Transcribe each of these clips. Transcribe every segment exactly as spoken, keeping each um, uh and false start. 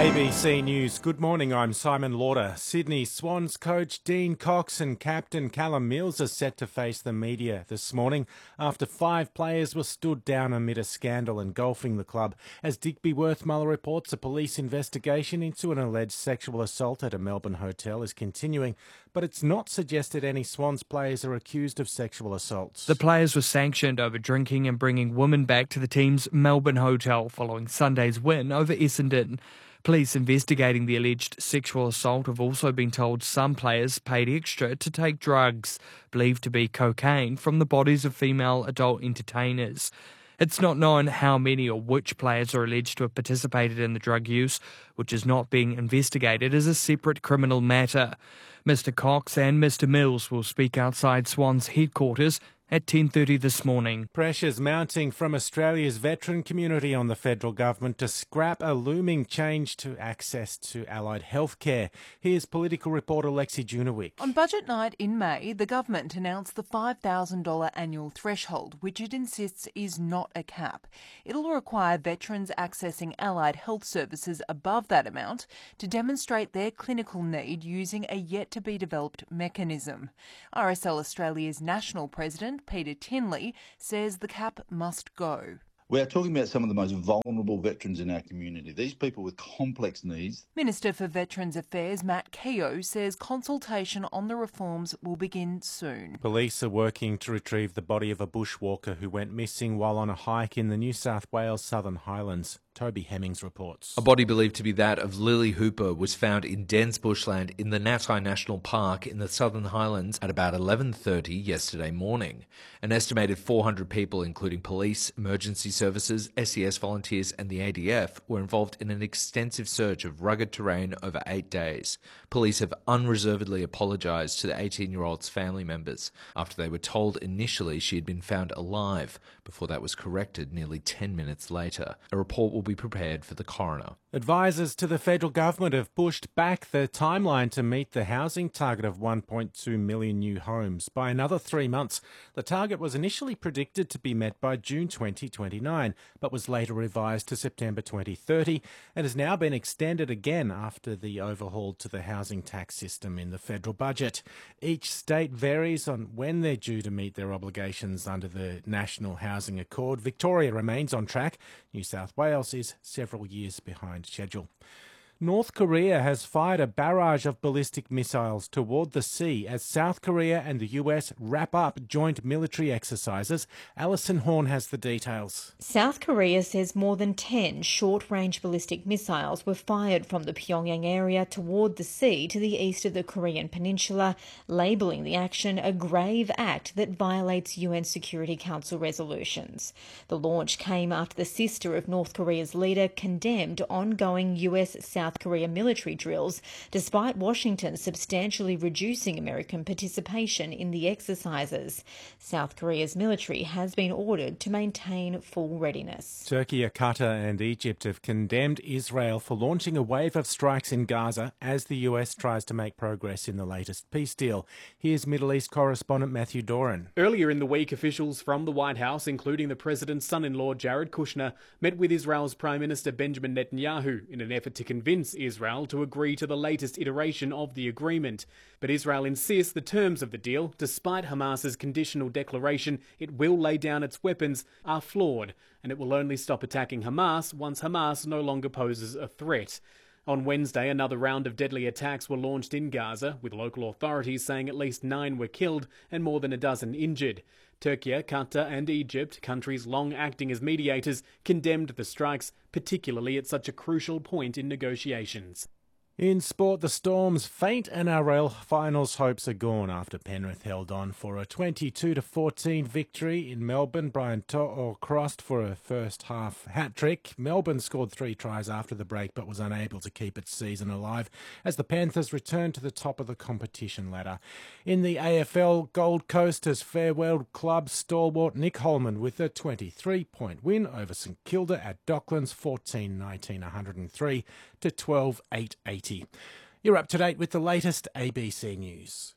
A B C News. Good morning, I'm Simon Lauder. Sydney Swans coach Dean Cox and captain Callum Mills are set to face the media this morning after five players were stood down amid a scandal engulfing the club. As Digby Worthmuller reports, a police investigation into an alleged sexual assault at a Melbourne hotel is continuing, but it's not suggested any Swans players are accused of sexual assaults. The players were sanctioned over drinking and bringing women back to the team's Melbourne hotel following Sunday's win over Essendon. Police investigating the alleged sexual assault have also been told some players paid extra to take drugs, believed to be cocaine, from the bodies of female adult entertainers. It's not known how many or which players are alleged to have participated in the drug use, which is not being investigated as a separate criminal matter. Mister Cox and Mister Mills will speak outside Swans headquarters at ten thirty this morning. Pressures mounting from Australia's veteran community on the federal government to scrap a looming change to access to allied health care. Here's political reporter Lexi Junowik. On budget night in May, the government announced the five thousand dollars annual threshold, which it insists is not a cap. It'll require veterans accessing allied health services above that amount to demonstrate their clinical need using a yet-to-be-developed mechanism. R S L Australia's national president, Peter Tinley, says the cap must go. We're talking about some of the most vulnerable veterans in our community, these people with complex needs. Minister for Veterans Affairs Matt Keogh says consultation on the reforms will begin soon. Police are working to retrieve the body of a bushwalker who went missing while on a hike in the New South Wales Southern Highlands. Toby Hemmings reports. A body believed to be that of Lily Hooper was found in dense bushland in the Natai National Park in the Southern Highlands at about eleven thirty yesterday morning. An estimated four hundred people, including police, emergency services, S E S volunteers and the A D F, were involved in an extensive search of rugged terrain over eight days. Police have unreservedly apologised to the eighteen-year-old's family members after they were told initially she had been found alive, before that was corrected nearly ten minutes later. A report will be prepared for the coroner. Advisors to the federal government have pushed back the timeline to meet the housing target of one point two million new homes by another three months. The target was initially predicted to be met by June twenty twenty-nine, but was later revised to September twenty thirty and has now been extended again after the overhaul to the housing tax system in the federal budget. Each state varies on when they're due to meet their obligations under the National Housing Accord. Victoria remains on track. New South Wales is several years behind schedule. North Korea has fired a barrage of ballistic missiles toward the sea as South Korea and the U S wrap up joint military exercises. Alison Horn has the details. South Korea says more than ten short-range ballistic missiles were fired from the Pyongyang area toward the sea to the east of the Korean peninsula, labelling the action a grave act that violates U N Security Council resolutions. The launch came after the sister of North Korea's leader condemned ongoing U S-South South Korea military drills, despite Washington substantially reducing American participation in the exercises. South Korea's military has been ordered to maintain full readiness. Turkey, Qatar and Egypt have condemned Israel for launching a wave of strikes in Gaza as the U S tries to make progress in the latest peace deal. Here's Middle East correspondent Matthew Doran. Earlier in the week, officials from the White House, including the president's son-in-law Jared Kushner, met with Israel's Prime Minister Benjamin Netanyahu in an effort to convince Israel to agree to the latest iteration of the agreement. But Israel insists the terms of the deal, despite Hamas's conditional declaration it will lay down its weapons, are flawed, and it will only stop attacking Hamas once Hamas no longer poses a threat. On Wednesday, another round of deadly attacks were launched in Gaza, with local authorities saying at least nine were killed and more than a dozen injured. Turkey, Qatar and Egypt, countries long acting as mediators, condemned the strikes, particularly at such a crucial point in negotiations. In sport, the Storm's faint N R L finals hopes are gone after Penrith held on for a twenty-two to fourteen victory in Melbourne. Brian To'o crossed for a first half hat-trick. Melbourne scored three tries after the break but was unable to keep its season alive as the Panthers returned to the top of the competition ladder. In the A F L, Gold Coast has farewelled club stalwart Nick Holman with a twenty-three point win over St Kilda at Docklands, fourteen nineteen one oh three to twelve eight eighty. You're up to date with the latest A B C News.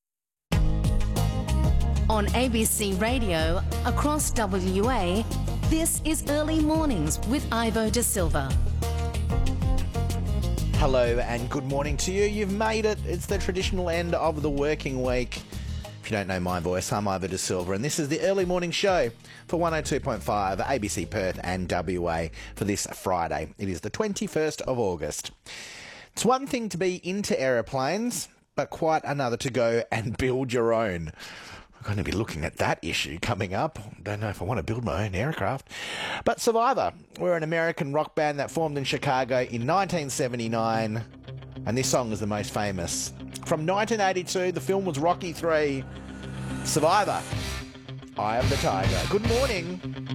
On A B C Radio, across W A, this is Early Mornings with Ivo De Silva. Hello and good morning to you. You've made it. It's the traditional end of the working week. If you don't know my voice, I'm Ivor De Silva, and this is the early morning show for one oh two point five A B C Perth and W A for this Friday. It is the twenty-first of August. It's one thing to be into aeroplanes, but quite another to go and build your own. We're going to be looking at that issue coming up. Don't know if I want to build my own aircraft. But Survivor, we're an American rock band that formed in Chicago in nineteen seventy-nine, and this song is the most famous. From nineteen eighty-two, the film was Rocky three. Survivor, Eye of the Tiger. Good morning.